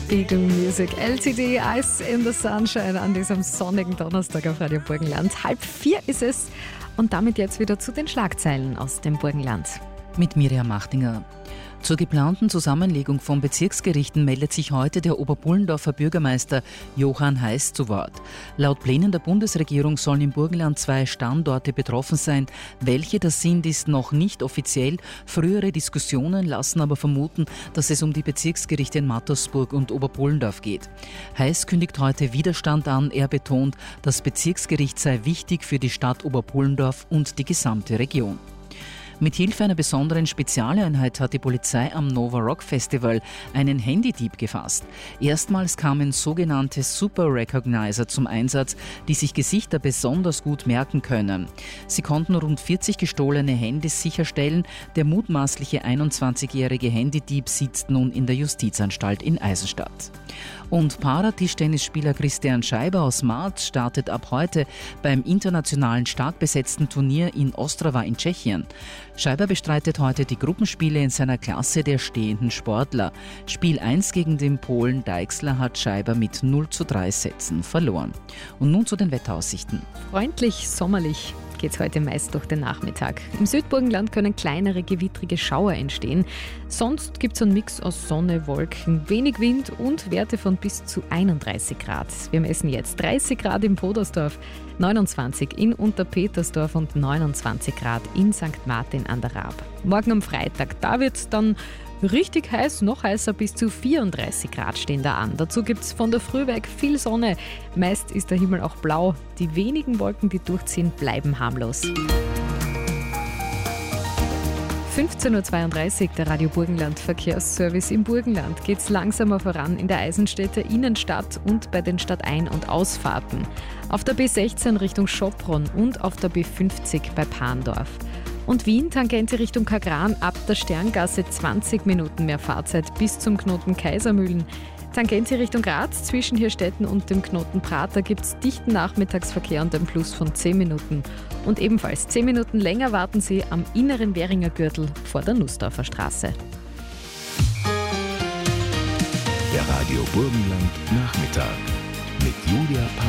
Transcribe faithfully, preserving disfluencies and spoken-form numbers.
Eagle Music L T D, Ice in the Sunshine an diesem sonnigen Donnerstag auf Radio Burgenland. Halb vier ist es und damit jetzt wieder zu den Schlagzeilen aus dem Burgenland. Mit Miriam Machtinger. Zur geplanten Zusammenlegung von Bezirksgerichten meldet sich heute der Oberpullendorfer Bürgermeister Johann Heiß zu Wort. Laut Plänen der Bundesregierung sollen im Burgenland zwei Standorte betroffen sein. Welche das sind, ist noch nicht offiziell. Frühere Diskussionen lassen aber vermuten, dass es um die Bezirksgerichte in Mattersburg und Oberpullendorf geht. Heiß kündigt heute Widerstand an. Er betont, das Bezirksgericht sei wichtig für die Stadt Oberpullendorf und die gesamte Region. Mit Hilfe einer besonderen Spezialeinheit hat die Polizei am Nova Rock Festival einen Handydieb gefasst. Erstmals kamen sogenannte Super Recognizer zum Einsatz, die sich Gesichter besonders gut merken können. Sie konnten rund vierzig gestohlene Handys sicherstellen. Der mutmaßliche einundzwanzigjährige Handydieb sitzt nun in der Justizanstalt in Eisenstadt. Und Paratischtennisspieler Christian Scheiber aus Marz startet ab heute beim internationalen stark besetzten Turnier in Ostrava in Tschechien. Scheiber bestreitet heute die Gruppenspiele in seiner Klasse der stehenden Sportler. Spiel eins gegen den Polen Deixler hat Scheiber mit null zu drei Sätzen verloren. Und nun zu den Wetteraussichten. Freundlich, sommerlich geht's heute meist durch den Nachmittag. Im Südburgenland können kleinere gewittrige Schauer entstehen. Sonst gibt's einen Mix aus Sonne, Wolken, wenig Wind und Werte von bis zu einunddreißig Grad. Wir messen jetzt dreißig Grad in Podersdorf, neunundzwanzig in Unterpetersdorf und neunundzwanzig Grad in Sankt Martin an der Raab. Morgen am Freitag, da wird's dann richtig heiß, noch heißer, bis zu vierunddreißig Grad stehen da an. Dazu gibt es von der Früh weg viel Sonne. Meist ist der Himmel auch blau. Die wenigen Wolken, die durchziehen, bleiben harmlos. fünfzehn Uhr zweiunddreißig, der Radio Burgenland Verkehrsservice im Burgenland. Geht's langsamer voran in der Eisenstädter Innenstadt und bei den Stadtein- und Ausfahrten. Auf der B sechzehn Richtung Schopron und auf der B fünfzig bei Parndorf. Und Wien, Tangente Richtung Kagran, ab der Sterngasse zwanzig Minuten mehr Fahrzeit bis zum Knoten Kaisermühlen. Tangente Richtung Graz, zwischen Hirstetten und dem Knoten Prater gibt es dichten Nachmittagsverkehr und einen Plus von zehn Minuten. Und ebenfalls zehn Minuten länger warten Sie am inneren Währinger Gürtel vor der Nussdorfer Straße. Der Radio Burgenland Nachmittag mit Julia